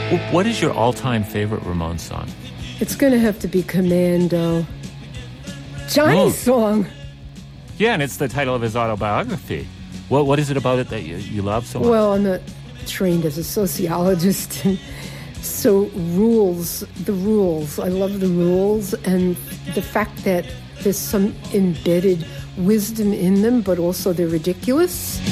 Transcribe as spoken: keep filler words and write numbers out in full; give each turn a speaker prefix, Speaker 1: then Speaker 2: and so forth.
Speaker 1: Wh- What is your all-time favorite Ramones song?
Speaker 2: It's going to have to be Commando. Johnny's
Speaker 1: Oh.
Speaker 2: song.
Speaker 1: Yeah, and it's the title of his autobiography. What What is it about it that you, you love so much?
Speaker 2: Well, I'm not trained as a sociologist, and so rules, the rules. I love the rules and the fact that there's some embedded wisdom in them, but also they're ridiculous.